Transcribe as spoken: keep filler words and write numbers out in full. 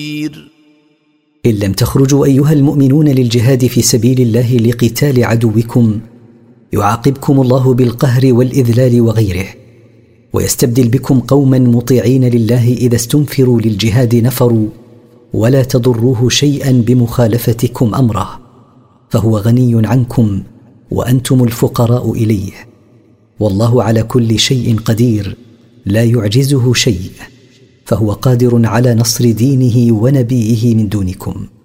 إن لم تخرجوا أيها المؤمنون للجهاد في سبيل الله لقتال عدوكم يعاقبكم الله بالقهر والإذلال وغيره، ويستبدل بكم قوما مطيعين لله إذا استنفروا للجهاد نفروا، ولا تضروه شيئا بمخالفتكم أمره، فهو غني عنكم وأنتم الفقراء إليه، والله على كل شيء قدير لا يعجزه شيء، فهو قادر على نصر دينه ونبيه من دونكم.